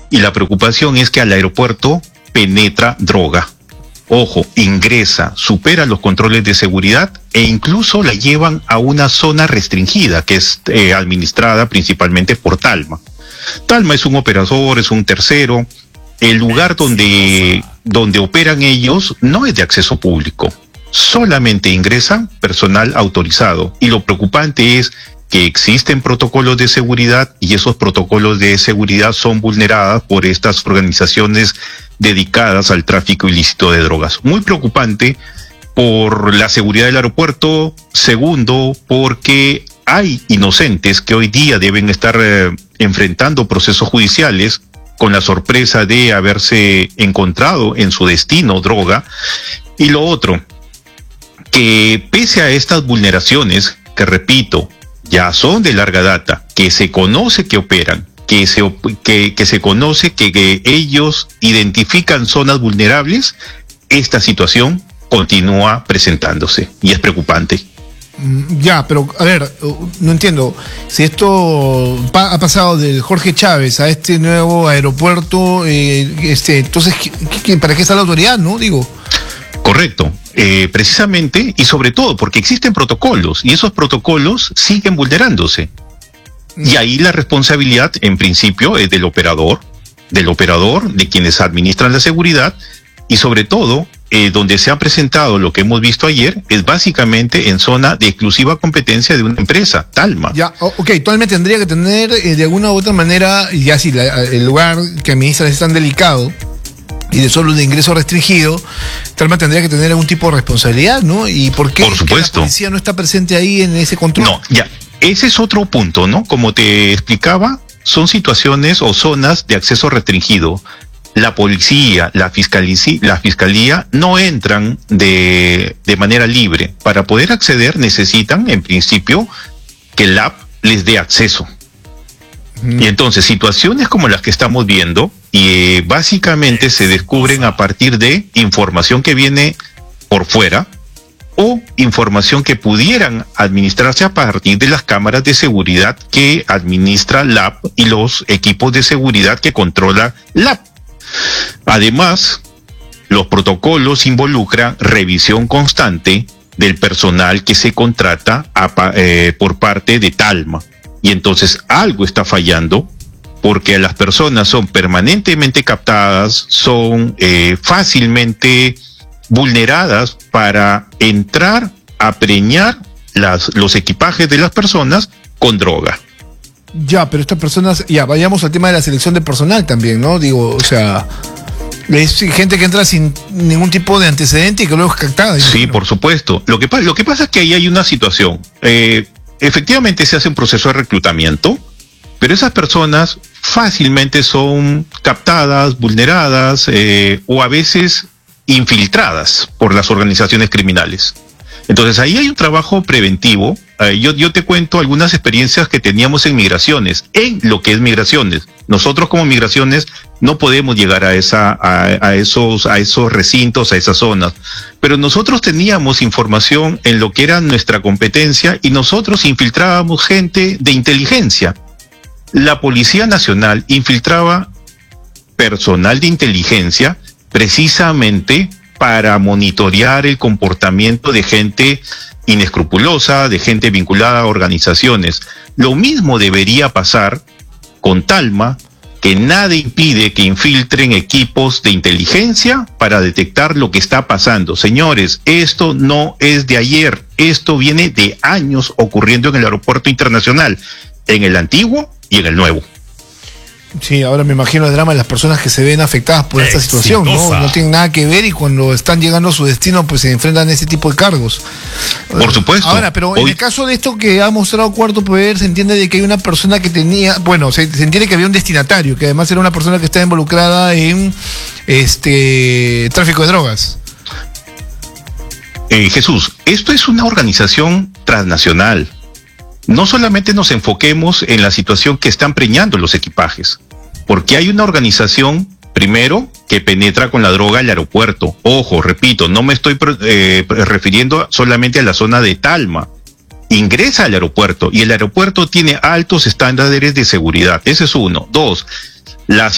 Y la preocupación es que al aeropuerto penetra droga. Ojo, ingresa, supera los controles de seguridad e incluso la llevan a una zona restringida que es administrada principalmente por Talma. Talma es un operador, es un tercero. El lugar donde operan ellos no es de acceso público. Solamente ingresan personal autorizado. Y lo preocupante es que existen protocolos de seguridad y esos protocolos de seguridad son vulnerados por estas organizaciones dedicadas al tráfico ilícito de drogas. Muy preocupante por la seguridad del aeropuerto. Segundo, porque hay inocentes que hoy día deben estar enfrentando procesos judiciales con la sorpresa de haberse encontrado en su destino droga. Y lo otro, que pese a estas vulneraciones, que repito, ya son de larga data, que se conoce que operan, que se conoce que ellos identifican zonas vulnerables, esta situación continúa presentándose y es preocupante. Ya, pero a ver, no entiendo, si esto ha pasado del Jorge Chávez a este nuevo aeropuerto, entonces, ¿para qué está la autoridad, no? Digo. Correcto. Precisamente y sobre todo porque existen protocolos y esos protocolos siguen vulnerándose. Y ahí la responsabilidad en principio es del operador, de quienes administran la seguridad y sobre todo donde se ha presentado lo que hemos visto ayer es básicamente en zona de exclusiva competencia de una empresa, Talma. Ya, ok, Talma tendría que tener de alguna u otra manera, ya si el lugar que administra es tan delicado y de solo de ingreso restringido, Talma tendría que tener algún tipo de responsabilidad, ¿no? ¿Y por qué la policía no está presente ahí en ese control? No, ya, ese es otro punto, ¿no? Como te explicaba, son situaciones o zonas de acceso restringido. La policía, la fiscalía no entran de manera libre. Para poder acceder necesitan, en principio, que el app les dé acceso. Y entonces, situaciones como las que estamos viendo, y básicamente se descubren a partir de información que viene por fuera o información que pudieran administrarse a partir de las cámaras de seguridad que administra la app y los equipos de seguridad que controla la app. Además, los protocolos involucran revisión constante del personal que se contrata por parte de Talma. Y entonces algo está fallando porque las personas son permanentemente captadas, son fácilmente vulneradas para entrar a preñar los equipajes de las personas con droga. Ya, pero estas personas, ya, vayamos al tema de la selección de personal también, ¿no? Digo, o sea, es gente que entra sin ningún tipo de antecedente y que luego es captada. Sí, por supuesto. Lo que pasa es que ahí hay una situación. Efectivamente se hace un proceso de reclutamiento, pero esas personas fácilmente son captadas, vulneradas o a veces infiltradas por las organizaciones criminales. Entonces ahí hay un trabajo preventivo. Yo te cuento algunas experiencias que teníamos en migraciones, en lo que es migraciones. Nosotros como migraciones no podemos llegar a esos recintos, a esas zonas. Pero nosotros teníamos información en lo que era nuestra competencia y nosotros infiltrábamos gente de inteligencia. La Policía Nacional infiltraba personal de inteligencia precisamente para monitorear el comportamiento de gente inescrupulosa, de gente vinculada a organizaciones. Lo mismo debería pasar con Talma, que nada impide que infiltren equipos de inteligencia para detectar lo que está pasando. Señores, esto no es de ayer, esto viene de años ocurriendo en el aeropuerto internacional, en el antiguo y en el nuevo. Sí, ahora me imagino el drama de las personas que se ven afectadas por esta situación, ¿no? No tienen nada que ver y cuando están llegando a su destino pues se enfrentan a ese tipo de cargos. Por supuesto. Ahora, pero en el caso de esto que ha mostrado Cuarto Poder, se entiende de que hay una persona que tenía, bueno, se entiende que había un destinatario, que además era una persona que estaba involucrada en tráfico de drogas. Jesús, esto es una organización transnacional. No solamente nos enfoquemos en la situación que están preñando los equipajes, porque hay una organización, primero, que penetra con la droga al aeropuerto. Ojo, repito, no me estoy refiriendo solamente a la zona de Talma. Ingresa al aeropuerto y el aeropuerto tiene altos estándares de seguridad. Ese es uno. Dos, la